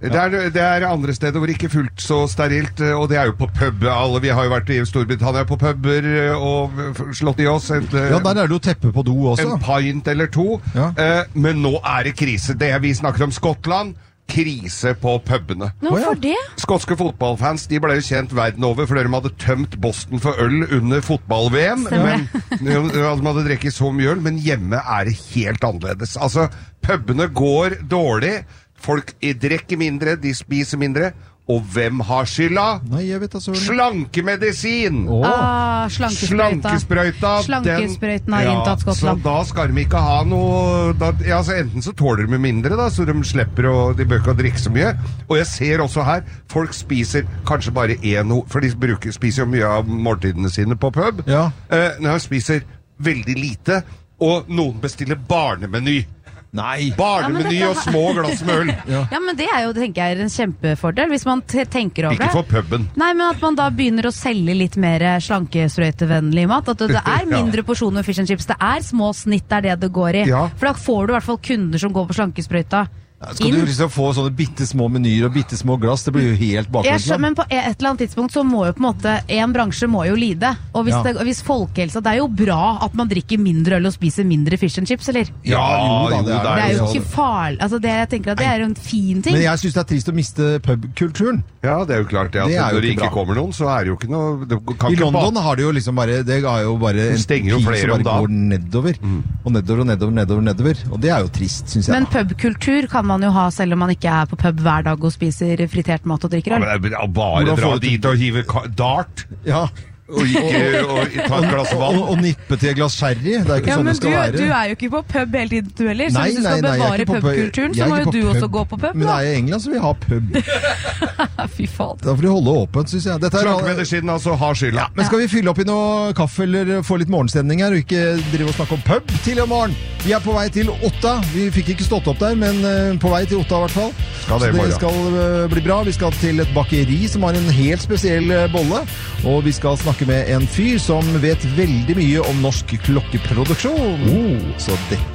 Det er andre steder hvor det ikke er fullt så sterilt, og det er jo på pub. Vi har jo vært i Storbritannia på puber og slått i oss. Ja, der er det jo teppe på do også. En pint eller to. Ja. Men nå er det krise. Det vi snakker om Skottland, krise på pubene. Hvorfor det? Skotske fotballfans, de ble jo kjent verden over fordi de hadde tømt Boston for øl under fotball-VM. De hadde drukket så mye øl, men hjemme er det helt annerledes. Altså, pubene går dårlig, folk drikker mindre, de spiser mindre. Og hvem har skylda? Nei, jeg vet altså. Slankemedisin! Slankesprøyta. Slankesprøyten har inntatt Skottland. Så da skal de ikke ha noe enten så tåler de mindre da, så de slipper de bør ikke drikke så mye. Og jeg ser også her, folk spiser kanskje bare for de spiser jo mye av måltidene sine på pub. Ja. Når de spiser veldig lite, og noen bestiller barnemeny. Nei. Barnemeny og små glass med øl. Ja, men det er jo, tenker jeg, en kjempefordel hvis man tenker over det. Ikke for puben. Nei, men at man da begynner å selge litt mer slankesprøytevennlig mat. At det er mindre porsjoner fish and chips. Det er små snitt, det er det går i. Ja. For da får du i hvert fall kunder som går på slankesprøyta. Skal du liksom få sånne bittesmå menyer og bittesmå glass? Det blir jo helt bakgrunnsland. Men på et eller annet tidspunkt så må jo på en måte en bransje må jo lide. Og hvis folkehelsa, det er jo bra at man drikker mindre øl og spiser mindre fish and chips, eller? Ja, jo, det er jo ikke farlig. Altså, jeg tenker at det er jo en fin ting. Men jeg synes det er trist å miste pubkulturen. Ja, det er jo klart det. Når det ikke kommer noen, så er det jo ikke noe... I London har det jo liksom bare, det er jo bare en pris som bare går nedover. Og nedover. Og det er jo trist, synes jeg. Men pubkultur kan man jo ha selv om man ikke er på pub hver dag og spiser fritert mat og drikker øl. Ja, men det er bare dra dit og hive dart. Ja. Og ta et glass vann. Og nippe til et glass sherry. Det er ikke sånn det skal være. Du er jo ikke på pub hele tiden, du heller. Så hvis du skal bevare pubkulturen, så må jo du også gå på pub. Men jeg er i England, så vil jeg ha pub. Fy faen. Da får de holde åpent, synes jeg. Slankemedisin, altså, har skylda. Ja, men skal vi fylle opp i noe kaffe eller få litt morgenstemning her, og ikke drive og snakke om pub til i morgen? Vi er på vei til Otta. Vi fikk ikke stått opp der, men på vei til Otta i hvert fall. Så det skal bli bra. Vi skal til et bakeri som har en helt spesiell bolle, og vi skal snakke med en fyr som vet veldig mye om norsk klokkeproduksjon. Så dette